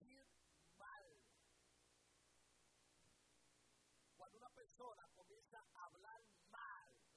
decir mal. Cuando una persona comienza a hablar mal